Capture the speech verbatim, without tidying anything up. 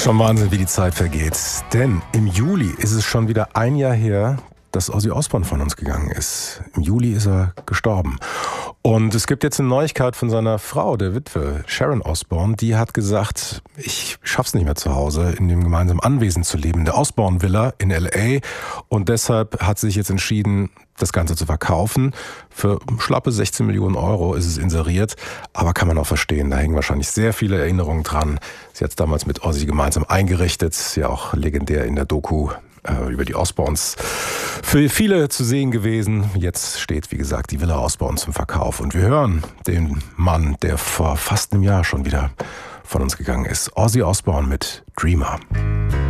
Schon Wahnsinn, wie die Zeit vergeht. Denn im Juli ist es schon wieder ein Jahr her, dass Ozzy Osbourne von uns gegangen ist. Im Juli ist er gestorben. Und es gibt jetzt eine Neuigkeit von seiner Frau, der Witwe, Sharon Osbourne. Die hat gesagt, ich schaff's nicht mehr zu Hause, in dem gemeinsamen Anwesen zu leben, in der Osbourne Villa in L A. Und deshalb hat sie sich jetzt entschieden, das Ganze zu verkaufen. Für schlappe sechzehn Millionen Euro ist es inseriert. Aber kann man auch verstehen, da hängen wahrscheinlich sehr viele Erinnerungen dran. Sie hat es damals mit Ozzy gemeinsam eingerichtet. Ist ja auch legendär in der Doku über die Osbournes für viele zu sehen gewesen. Jetzt steht, wie gesagt, die Villa Osbourne zum Verkauf. Und wir hören den Mann, der vor fast einem Jahr schon wieder von uns gegangen ist. Ozzy Osbourne mit Dreamer.